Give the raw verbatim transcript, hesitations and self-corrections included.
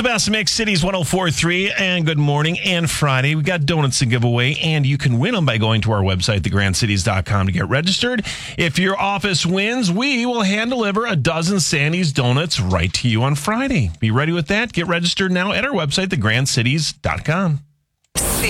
the best Mix Cities one oh four point three, and good morning and Friday. We got donuts to give away, and you can win them by going to our website, the grand cities dot com, to get registered. If your office wins, we will hand deliver a dozen Sandy's donuts right to you on Friday. Be ready with that. Get registered now at our website, the grand cities dot com.